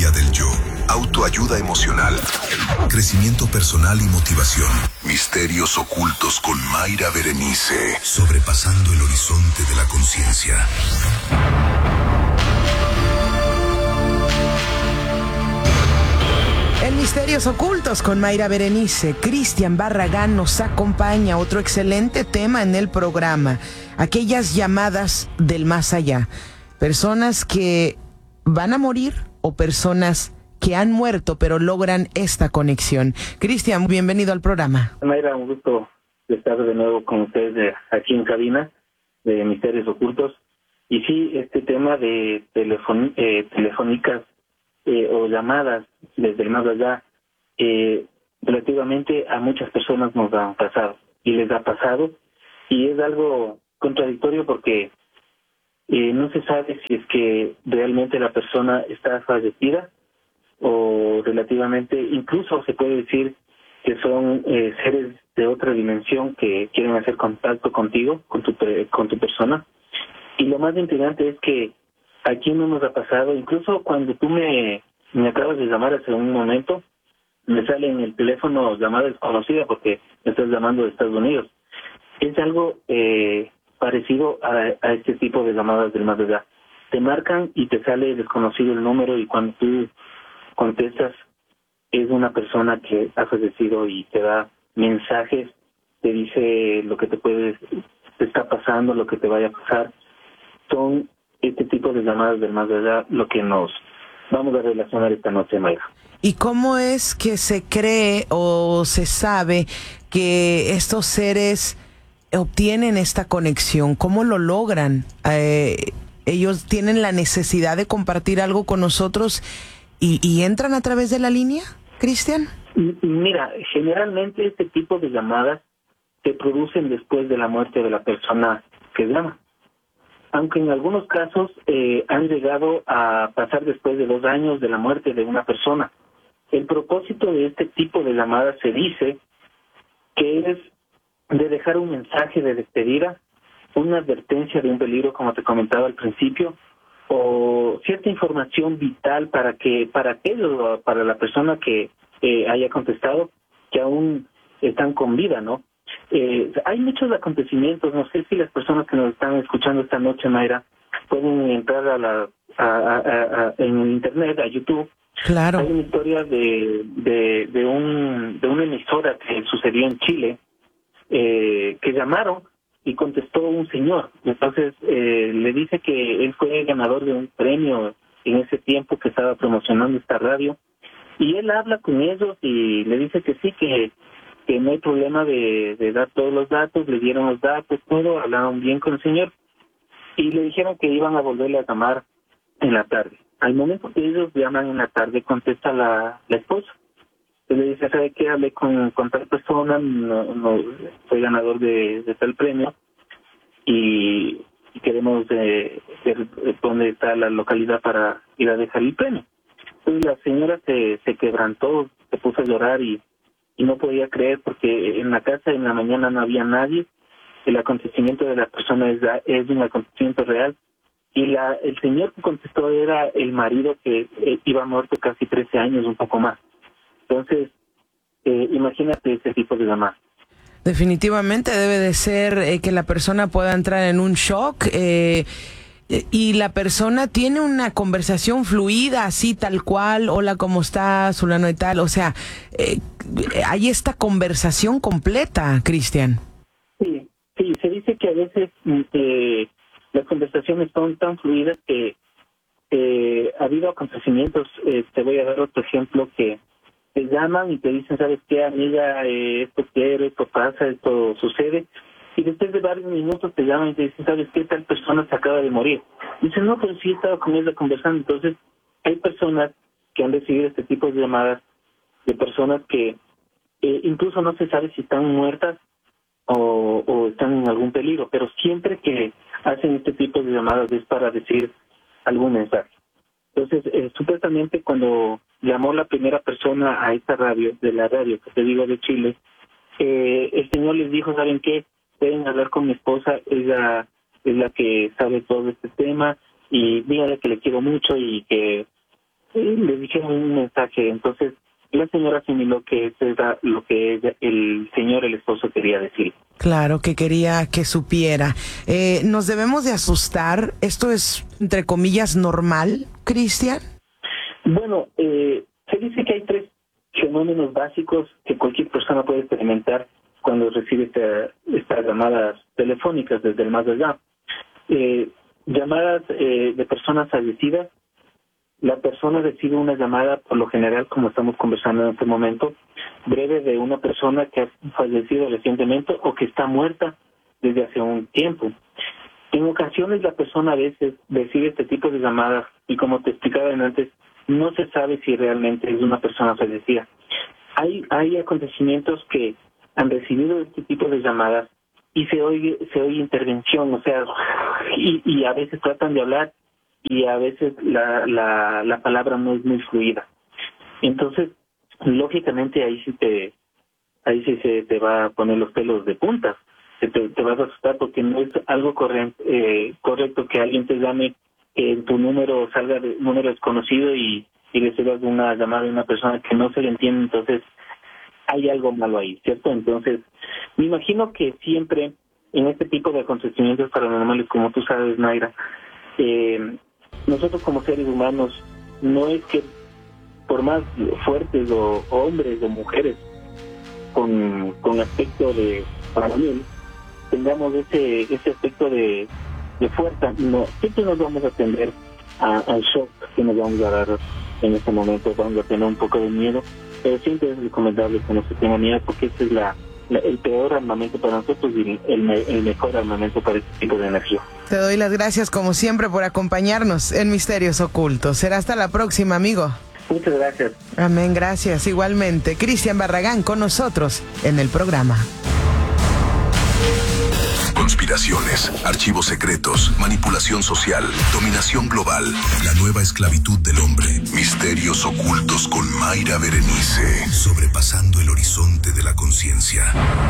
Psicología del yo, autoayuda emocional, crecimiento personal y motivación. Misterios ocultos con Mayra Berenice, sobrepasando el horizonte de la conciencia. En Misterios Ocultos con Mayra Berenice, Cristian Barragán nos acompaña. Otro excelente tema en el programa: aquellas llamadas del más allá. Personas que van a morir o personas que han muerto pero logran esta conexión. Cristian, bienvenido al programa. Mayra, un gusto estar de nuevo con ustedes aquí en cabina de Misterios Ocultos. Y sí, este tema de telefónicas o llamadas desde el más allá, relativamente a muchas personas nos han pasado y les ha pasado, y es algo contradictorio porque no se sabe si es que realmente la persona está fallecida o relativamente, incluso se puede decir que son seres de otra dimensión que quieren hacer contacto contigo, con tu persona. Y lo más intrigante es que aquí no nos ha pasado. Incluso cuando tú me acabas de llamar hace un momento, me sale en el teléfono llamada desconocida porque me estás llamando de Estados Unidos. Es algo parecido a este tipo de llamadas del más allá. Te marcan y te sale desconocido el número, y cuando tú contestas es una persona que ha fallecido y te da mensajes, te dice lo que te está pasando, lo que te vaya a pasar. Son este tipo de llamadas del más allá lo que nos vamos a relacionar esta noche, Mayra. ¿Y cómo es que se cree o se sabe que estos seres obtienen esta conexión? ¿Cómo lo logran? ¿Ellos tienen la necesidad de compartir algo con nosotros y entran a través de la línea, Cristian? Mira, generalmente este tipo de llamadas se producen después de la muerte de la persona que llama. Aunque en algunos casos han llegado a pasar después de 2 años de la muerte de una persona. El propósito de este tipo de llamadas se dice que es de dejar un mensaje de despedida, una advertencia de un peligro, como te comentaba al principio, o cierta información vital para la persona que haya contestado, que aún están con vida, ¿no? Hay muchos acontecimientos. No sé si las personas que nos están escuchando esta noche, Mayra, pueden entrar en internet, a YouTube. Claro. Hay una historia de una emisora que sucedió en Chile, que llamaron y contestó un señor. Entonces le dice que él fue ganador de un premio en ese tiempo que estaba promocionando esta radio, y él habla con ellos y le dice que sí, que no hay problema de dar todos los datos. Le dieron los datos, todo, hablaron bien con el señor y le dijeron que iban a volverle a llamar en la tarde. Al momento que ellos llaman en la tarde, contesta la esposa. Él le dice: ¿sabe qué? Hablé con tal persona, no soy ganador de tal premio y queremos ver dónde está la localidad para ir a dejar el premio. Entonces la señora se quebrantó, se puso a llorar y no podía creer, porque en la casa en la mañana no había nadie. El acontecimiento de la persona es un acontecimiento real, y el señor que contestó era el marido, que iba muerto casi 13 años, un poco más. Entonces, imagínate ese tipo de llamadas. Definitivamente debe de ser que la persona pueda entrar en un shock y la persona tiene una conversación fluida, así tal cual: hola, ¿cómo estás? Fulano y tal. O sea, hay esta conversación completa, Cristian. Sí, se dice que a veces las conversaciones son tan fluidas que ha habido acontecimientos. Te voy a dar otro ejemplo: que te llaman y te dicen: ¿sabes qué, amiga? Esto quiero, esto pasa, esto sucede. Y después de varios minutos te llaman y te dicen: ¿sabes qué? Tal persona se acaba de morir. Dicen: no, pero sí he estado con ella conversando. Entonces, hay personas que han recibido este tipo de llamadas de personas que incluso no se sabe si están muertas o están en algún peligro, pero siempre que hacen este tipo de llamadas es para decir algún mensaje. Entonces, supuestamente cuando llamó la primera persona a esta radio, de la radio que te digo de Chile, el señor les dijo: ¿saben qué? Pueden hablar con mi esposa, ella es la que sabe todo este tema, y dígale que le quiero mucho y que le dijeron un mensaje. Entonces la señora asimiló que eso era lo que el esposo quería decir. Claro, que quería que supiera. ¿Nos debemos de asustar? ¿Esto es, entre comillas, normal, Cristian? Bueno, se dice que hay 3 fenómenos básicos que cualquier persona puede experimentar cuando recibe estas llamadas telefónicas desde el más allá. Llamadas de personas fallecidas. La persona recibe una llamada, por lo general, como estamos conversando en este momento, breve de una persona que ha fallecido recientemente o que está muerta desde hace un tiempo. En ocasiones la persona a veces recibe este tipo de llamadas y, como te explicaba antes, no se sabe si realmente es una persona fallecida. Hay acontecimientos que han recibido este tipo de llamadas y se oye intervención, o sea, y a veces tratan de hablar y a veces la palabra no es muy fluida. Entonces, lógicamente ahí sí se te va a poner los pelos de punta, te vas a asustar porque no es algo correcto que alguien te llame, que tu número salga de número desconocido y recibas una llamada de una persona que no se le entiende. Entonces hay algo malo ahí, ¿cierto? Entonces me imagino que siempre en este tipo de acontecimientos paranormales, como tú sabes, Mayra, nosotros como seres humanos, no es que por más fuertes o hombres o mujeres con aspecto de paranormal tengamos ese aspecto de fuerza, no, siempre nos vamos a atender al shock que nos vamos a dar en este momento, vamos a tener un poco de miedo, pero siempre es recomendable que no se tenga miedo, porque ese es el peor armamento para nosotros y el mejor armamento para este tipo de energía. Te doy las gracias como siempre por acompañarnos en Misterios Ocultos. Será hasta la próxima, amigo. Muchas gracias. Amén, gracias. Igualmente, Cristian Barragán con nosotros en el programa. Conspiraciones, archivos secretos, manipulación social, dominación global, la nueva esclavitud del hombre, misterios ocultos con Mayra Berenice, sobrepasando el horizonte de la conciencia.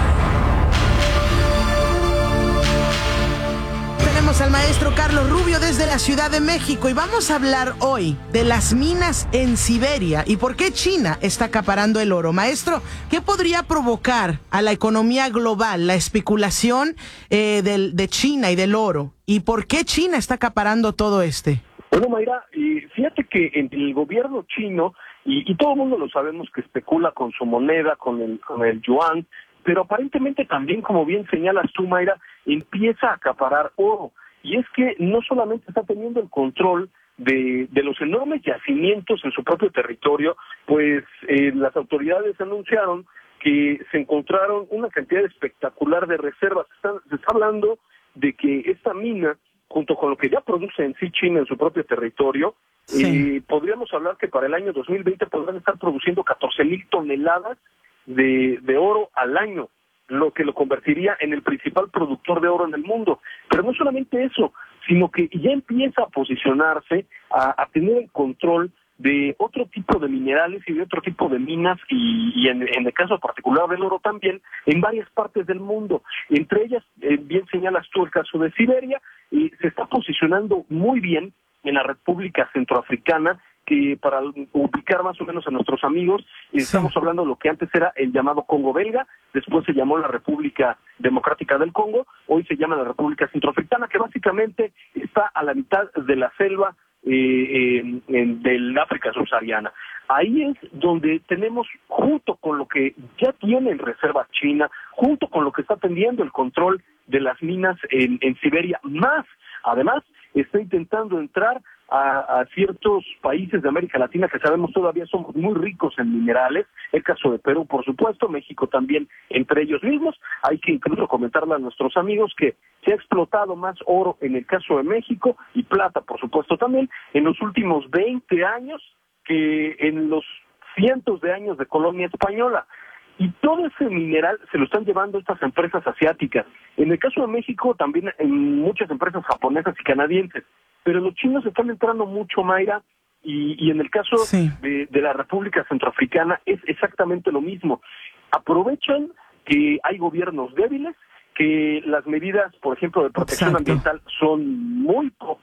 Tenemos al maestro Carlos Rubio desde la Ciudad de México y vamos a hablar hoy de las minas en Siberia y por qué China está acaparando el oro. Maestro, ¿qué podría provocar a la economía global la especulación de China y del oro? ¿Y por qué China está acaparando todo Bueno, Mayra, fíjate que en el gobierno chino, y todo el mundo lo sabemos que especula con su moneda, con el yuan, pero aparentemente también, como bien señalas tú, Mayra, empieza a acaparar oro. Y es que no solamente está teniendo el control de los enormes yacimientos en su propio territorio, pues las autoridades anunciaron que se encontraron una cantidad espectacular de reservas. Se está hablando de que esta mina, junto con lo que ya produce en sí China en su propio territorio, podríamos hablar que para el año 2020 podrán estar produciendo 14,000 toneladas de oro al año, lo que lo convertiría en el principal productor de oro en el mundo. Pero no solamente eso, sino que ya empieza a posicionarse, a tener el control de otro tipo de minerales y de otro tipo de minas, y en el caso particular del oro también, en varias partes del mundo. Entre ellas, bien señalas tú el caso de Siberia, y se está posicionando muy bien en la República Centroafricana, que para ubicar más o menos a nuestros amigos, estamos hablando de lo que antes era el llamado Congo belga, después se llamó la República Democrática del Congo, hoy se llama la República Centroafricana, que básicamente está a la mitad de la selva del África subsahariana. Ahí es donde tenemos, junto con lo que ya tiene en reserva China, junto con lo que está teniendo el control de las minas en Siberia, más, además, está intentando entrar a ciertos países de América Latina que sabemos todavía somos muy ricos en minerales, el caso de Perú, por supuesto, México también entre ellos mismos. Hay que incluso comentarle a nuestros amigos que se ha explotado más oro en el caso de México, y plata, por supuesto, también, en los últimos 20 años que en los cientos de años de colonia española. Y todo ese mineral se lo están llevando estas empresas asiáticas. En el caso de México, también en muchas empresas japonesas y canadienses. Pero los chinos están entrando mucho, Mayra, y en el caso de la República Centroafricana es exactamente lo mismo. Aprovechan que hay gobiernos débiles, que las medidas, por ejemplo, de protección ambiental son muy pocas,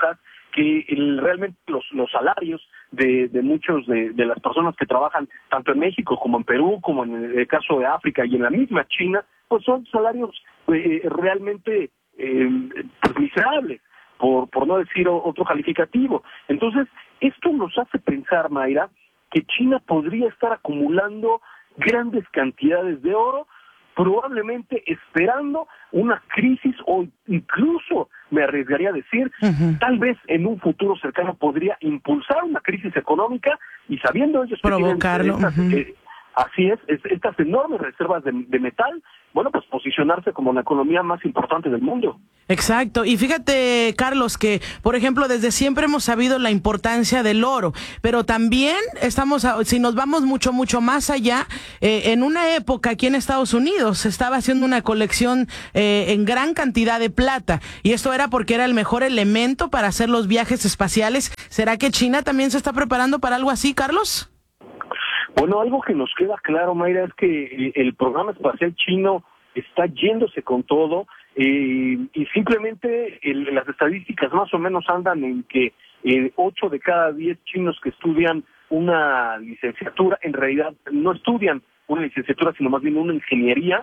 que realmente los salarios de muchos de las personas que trabajan tanto en México como en Perú, como en el caso de África y en la misma China, pues son salarios realmente pues miserables, por no decir otro calificativo. Entonces, esto nos hace pensar, Mayra, que China podría estar acumulando grandes cantidades de oro, probablemente esperando una crisis, o incluso, me arriesgaría a decir, tal vez en un futuro cercano podría impulsar una crisis económica, y sabiendo ellos que provocarlo. Así es, estas enormes reservas de metal, bueno, pues posicionarse como la economía más importante del mundo. Exacto, y fíjate, Carlos, que por ejemplo desde siempre hemos sabido la importancia del oro, pero también si nos vamos mucho más allá, en una época aquí en Estados Unidos se estaba haciendo una colección en gran cantidad de plata, y esto era porque era el mejor elemento para hacer los viajes espaciales. ¿Será que China también se está preparando para algo así, Carlos? Bueno, algo que nos queda claro, Mayra, es que el programa espacial chino está yéndose con todo, y simplemente las estadísticas más o menos andan en que 8 de cada 10 chinos que estudian una licenciatura, en realidad no estudian una licenciatura, sino más bien una ingeniería,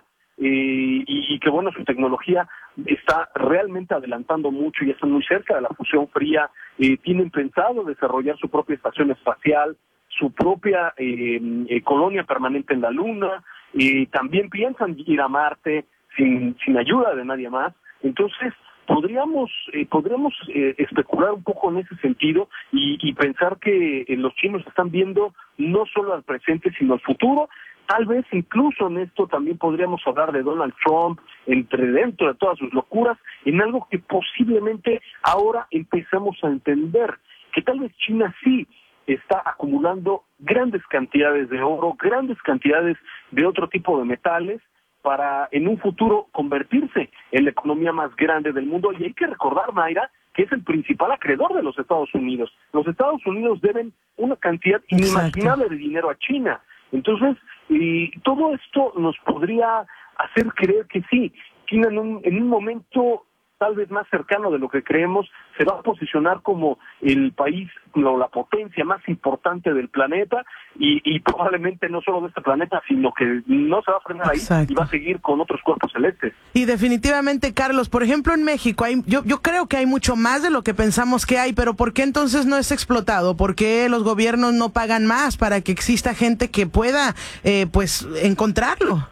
y que bueno, su tecnología está realmente adelantando mucho y están muy cerca de la fusión fría. Tienen pensado desarrollar su propia estación espacial, su propia colonia permanente en la Luna, y también piensan ir a Marte sin ayuda de nadie más. Entonces, podríamos especular un poco en ese sentido y pensar que los chinos están viendo no solo al presente, sino al futuro. Tal vez incluso en esto también podríamos hablar de Donald Trump, dentro de todas sus locuras, en algo que posiblemente ahora empezamos a entender, que tal vez China sí está acumulando grandes cantidades de oro, grandes cantidades de otro tipo de metales, para en un futuro convertirse en la economía más grande del mundo. Y hay que recordar, Mayra, que es el principal acreedor de los Estados Unidos. Los Estados Unidos deben una cantidad inimaginable de dinero a China. Entonces, todo esto nos podría hacer creer que sí, China en un momento tal vez más cercano de lo que creemos, se va a posicionar como el país o la potencia más importante del planeta, y probablemente no solo de este planeta, sino que no se va a frenar ahí. Exacto. Y va a seguir con otros cuerpos celestes. Y definitivamente, Carlos, por ejemplo en México, yo creo que hay mucho más de lo que pensamos que hay, pero ¿por qué entonces no es explotado? ¿Por qué los gobiernos no pagan más para que exista gente que pueda pues encontrarlo?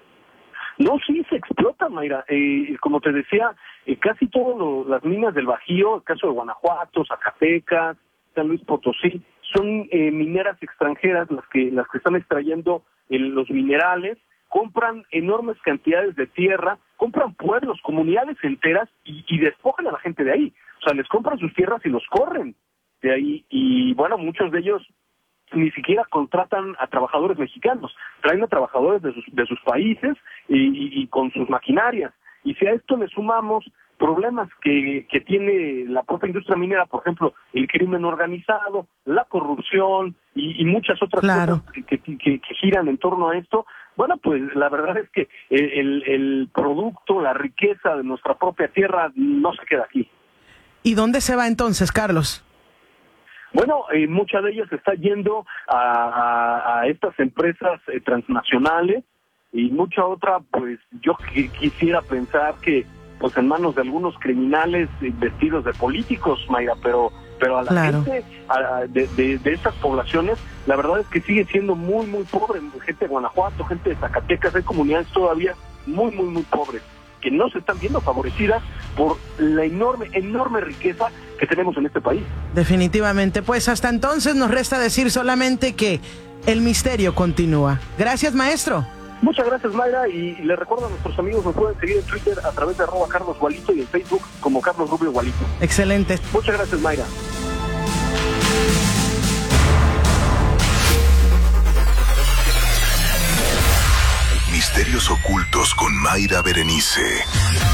No, sí se explota, Mayra. Como te decía, casi todas las minas del Bajío, el caso de Guanajuato, Zacatecas, San Luis Potosí, son mineras extranjeras las que están extrayendo los minerales, compran enormes cantidades de tierra, compran pueblos, comunidades enteras y despojan a la gente de ahí. O sea, les compran sus tierras y los corren de ahí. Y bueno, muchos de ellos ni siquiera contratan a trabajadores mexicanos, traen a trabajadores de sus países y con sus maquinarias. Y si a esto le sumamos problemas que tiene la propia industria minera, por ejemplo, el crimen organizado, la corrupción y muchas otras cosas que giran en torno a esto, bueno, pues la verdad es que el producto, la riqueza de nuestra propia tierra no se queda aquí. ¿Y dónde se va entonces, Carlos? Bueno, mucha de ellas está yendo a estas empresas transnacionales, y mucha otra, pues yo quisiera pensar que pues en manos de algunos criminales vestidos de políticos, Mayra, pero a la gente de estas poblaciones, la verdad es que sigue siendo muy pobre. Gente de Guanajuato, gente de Zacatecas, hay comunidades todavía muy pobres, que no se están viendo favorecidas por la enorme riqueza que tenemos en este país. Definitivamente, pues hasta entonces nos resta decir solamente que el misterio continúa. Gracias, maestro. Muchas gracias, Mayra, y les recuerdo a nuestros amigos, me pueden seguir en Twitter a través de @CarlosGualito y en Facebook como Carlos Rubio Gualito. Excelente. Muchas gracias, Mayra. Misterios ocultos con Mayra Berenice.